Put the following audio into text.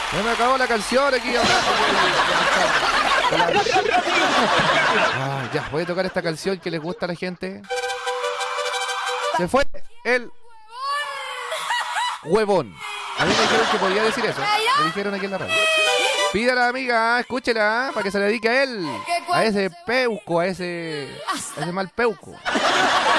Ya me acabó la canción aquí. Ya, voy a tocar esta canción que les gusta a la gente. Se fue el huevón. A mí me dijeron que podía decir eso. Me dijeron aquí en la radio. Pídala, amiga, escúchela, para que se le dedique a él. A ese peuco, a ese mal peuco.